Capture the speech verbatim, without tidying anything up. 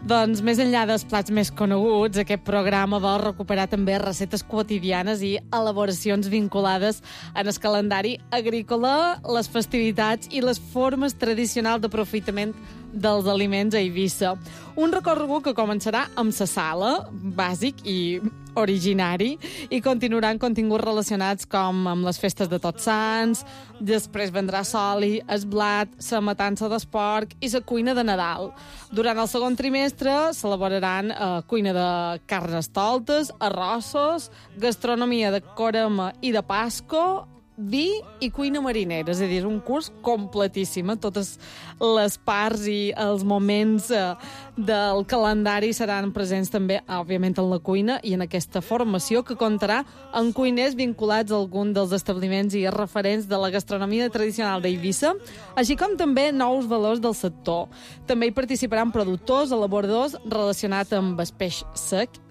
Doncs més enllà dels plats més coneguts, aquest programa vol recuperar també receptes quotidianes i elaboracions vinculades en el calendari agrícola, les festivitats i les formes tradicionals d'aprofitament dels aliments a Eivissa. Un recorregut que començarà amb la sala, bàsic i originari, i continuarà amb continguts relacionats com amb les festes de Tots Sants, després vendrà Soli, el blat, la matança d'esporc i la cuina de Nadal. Durant el segon trimestre s'elaboraran eh, cuina de carnestoltes, arrossos, gastronomia de Corema i de Pasco, vi i cuina marinera, és a dir, és un curs completíssim. Totes les parts i els moments eh, del calendari seran presents també, òbviament, en la cuina i en aquesta formació que comptarà amb cuiners vinculats a algun dels establiments i referents de la gastronomia tradicional d'Eivissa, així com també nous valors del sector. També hi participaran productors, elaboradors relacionats amb el peix sec